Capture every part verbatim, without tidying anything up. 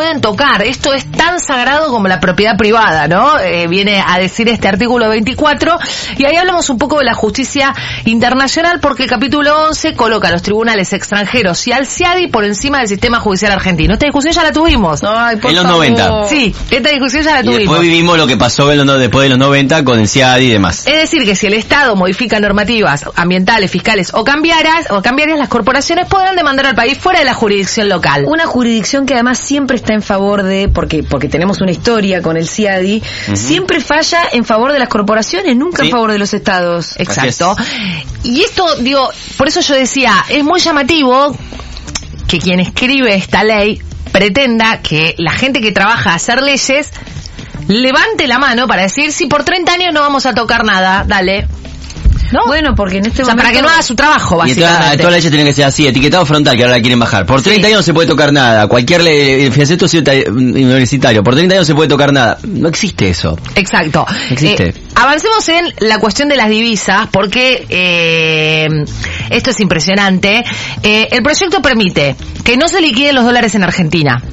pueden tocar. Esto es tan sagrado como la propiedad privada, ¿no? Eh, viene a decir este artículo veinticuatro, y ahí hablamos un poco de la justicia internacional, porque el capítulo once coloca a los tribunales extranjeros y al C I A D I por encima del sistema judicial argentino. Esta discusión ya la tuvimos. Ay, por en los favor. noventa. Sí, esta discusión ya la Y tuvimos. después vivimos lo que pasó en los, después de los noventa con el C I A D I y demás. Es decir, que si el Estado modifica normativas ambientales, fiscales o cambiarias, o cambiarias, las corporaciones podrán demandar al país fuera de la jurisdicción local. Una jurisdicción que además siempre está en favor de, porque porque tenemos una historia con el C I A D I, uh-huh. siempre falla en favor de las corporaciones, nunca sí. en favor de los estados. Exacto. Y esto, digo, por eso yo decía, es muy llamativo que quien escribe esta ley pretenda que la gente que trabaja a hacer leyes levante la mano para decir, si por treinta años no vamos a tocar nada, dale. ¿No? Bueno, porque en este o sea, momento... para que no haga su trabajo, básicamente. Y todas toda las leyes tienen que ser así, etiquetado frontal, que ahora la quieren bajar. Por treinta sí. años no se puede tocar nada. Cualquier ley, fíjate, esto es universitario. Por treinta años no se puede tocar nada. No existe eso. Exacto. No existe. Eh, avancemos en la cuestión de las divisas, porque eh, esto es impresionante. Eh, el proyecto permite que no se liquiden los dólares en Argentina.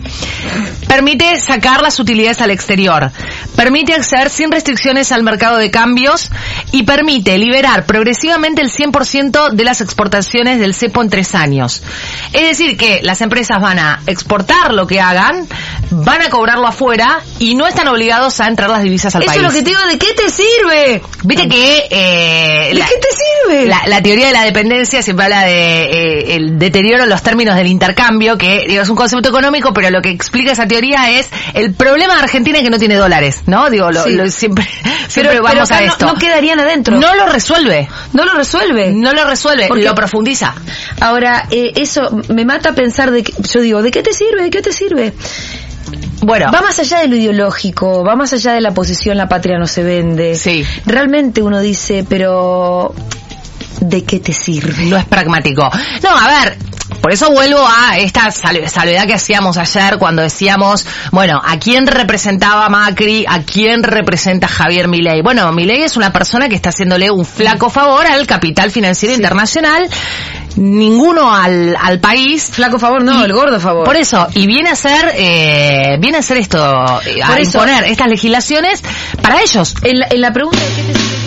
Permite sacar las utilidades al exterior. Permite acceder sin restricciones al mercado de cambios y permite liberar progresivamente el cien por ciento de las exportaciones del cepo en tres años. Es decir, que las empresas van a exportar lo que hagan, van a cobrarlo afuera y no están obligados a entrar las divisas al Eso país. Eso es lo que te digo, ¿de qué te sirve? Viste que... Eh, ¿De la, qué te sirve? La, la teoría de la dependencia siempre habla de eh, el deterioro en los términos del intercambio, que digo, es un concepto económico, pero lo que explica esa teoría es el problema de Argentina, que no tiene dólares, ¿no? Digo, lo, sí. lo, siempre, siempre pero, vamos pero a esto. No, no quedarían adentro. No lo resuelve. No lo resuelve. No lo resuelve, porque lo profundiza. Ahora, eh, eso me mata pensar de que, yo digo, ¿de qué te sirve? ¿De qué te sirve? Bueno, va más allá de lo ideológico, va más allá de la posición la patria no se vende. Sí. Realmente uno dice, pero ¿de qué te sirve? No es pragmático. No, a ver, por eso vuelvo a esta salvedad que hacíamos ayer cuando decíamos, bueno, ¿a quién representaba Macri? ¿A quién representa Javier Milei? Bueno, Milei es una persona que está haciéndole un flaco favor al capital financiero sí. internacional, ninguno al, al país. Flaco favor, no, y, el gordo favor. Por eso, y viene a ser, eh, viene a hacer esto, eh, a eso, imponer estas legislaciones para ellos. En la, en la pregunta de qué te sirve.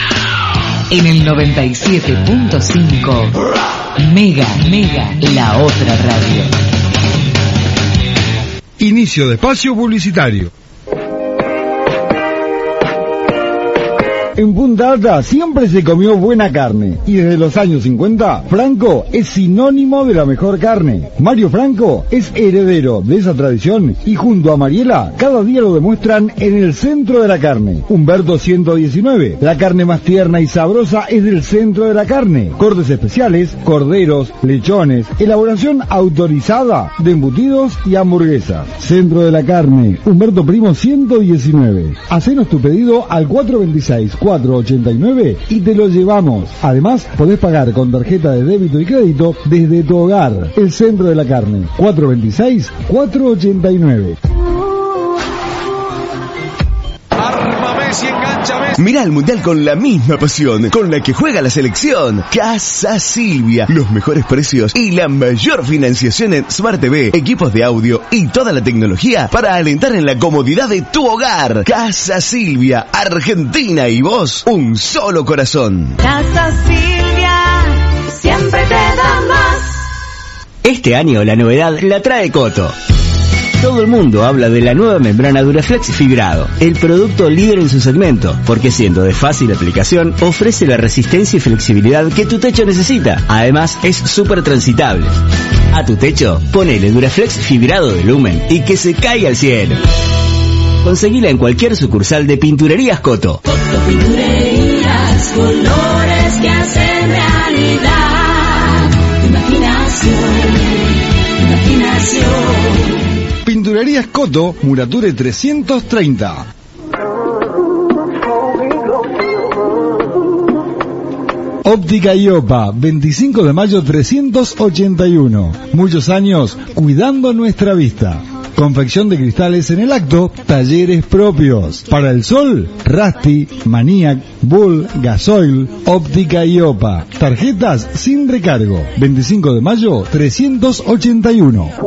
En el noventa y siete punto cinco, Mega, Mega, la otra radio. Inicio de espacio publicitario. En Punta Alta siempre se comió buena carne y desde los años cincuenta Franco es sinónimo de la mejor carne. Mario Franco es heredero de esa tradición y junto a Mariela cada día lo demuestran en el centro de la carne. Humberto ciento diecinueve, la carne más tierna y sabrosa es del centro de la carne. Cortes especiales, corderos, lechones, elaboración autorizada de embutidos y hamburguesas. Centro de la carne, Humberto Primo ciento diecinueve. Hacenos tu pedido al cuatro veintiséis, cuatro ochenta y nueve y te lo llevamos. Además, podés pagar con tarjeta de débito y crédito desde tu hogar. El Centro de la Carne, cuatro veintiséis, cuatro ochenta y nueve. Mirá el Mundial con la misma pasión con la que juega la selección. Casa Silvia, los mejores precios y la mayor financiación en Smart T V, equipos de audio y toda la tecnología para alentar en la comodidad de tu hogar. Casa Silvia, Argentina y vos, un solo corazón. Casa Silvia, siempre te da más. Este año la novedad la trae Coto. Todo el mundo habla de la nueva membrana Duraflex Fibrado, el producto líder en su segmento, porque siendo de fácil aplicación, ofrece la resistencia y flexibilidad que tu techo necesita. Además, es súper transitable. A tu techo, ponele Duraflex Fibrado de Lumen y que se caiga al cielo. Conseguila en cualquier sucursal de Pinturerías Coto. Coto Pinturerías, colores que hacen realidad. Imaginación, imaginación. Pinturerías Coto, Murature trescientos treinta. Óptica Iopa, veinticinco de mayo trescientos ochenta y uno. Muchos años cuidando nuestra vista. Confección de cristales en el acto, talleres propios. Para el sol, Rusty, Maniac, Bull, Gasoil, Óptica Iopa. Tarjetas sin recargo. veinticinco de mayo trescientos ochenta y uno.